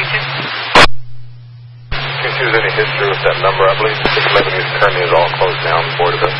region? Can you choose any history with that number? I believe 611 East currently is all closed down, Board of it.